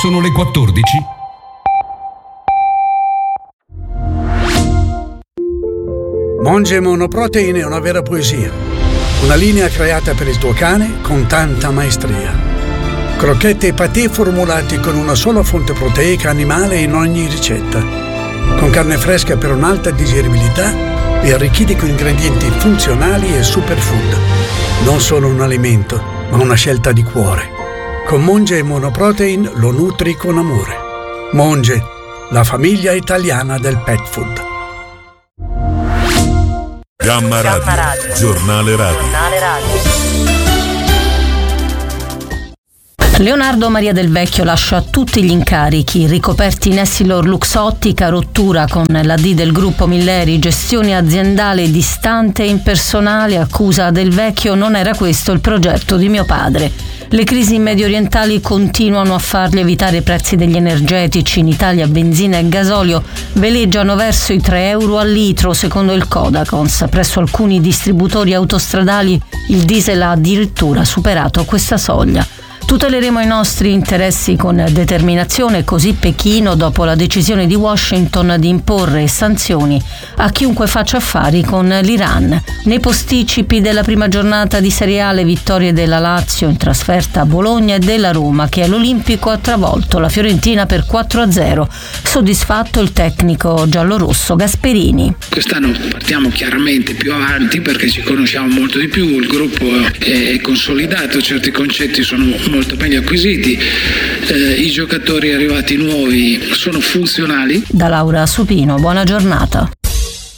sono le 14. Monge Monoprotein è una vera poesia. Una linea creata per il tuo cane con tanta maestria. Crocchette e patè formulati con una sola fonte proteica animale in ogni ricetta. Con carne fresca per un'alta digeribilità e arricchiti con ingredienti funzionali e superfood. Non solo un alimento, ma una scelta di cuore. Con Monge Monoprotein lo nutri con amore. Monge, la famiglia italiana del pet food. Gamma Radio, giornale radio. Leonardo Maria Del Vecchio lascia tutti gli incarichi ricoperti in Essilor Luxottica, rottura con la D del gruppo Milleri, gestione aziendale distante e impersonale, accusa Del Vecchio, non era questo il progetto di mio padre. Le crisi mediorientali continuano a far lievitare i prezzi degli energetici. In Italia benzina e gasolio veleggiano verso i 3 euro al litro, secondo il Codacons. Presso alcuni distributori autostradali il diesel ha addirittura superato questa soglia. Tuteleremo i nostri interessi con determinazione, così Pechino dopo la decisione di Washington di imporre sanzioni a chiunque faccia affari con l'Iran. Nei posticipi della prima giornata di Serie A, le vittorie della Lazio in trasferta a Bologna e della Roma, che all'Olimpico ha travolto la Fiorentina per 4-0. Soddisfatto il tecnico giallorosso Gasperini. Quest'anno partiamo chiaramente più avanti perché ci conosciamo molto di più, il gruppo è consolidato, certi concetti sono molto meglio acquisiti, i giocatori arrivati nuovi sono funzionali. Da Laura Supino, buona giornata.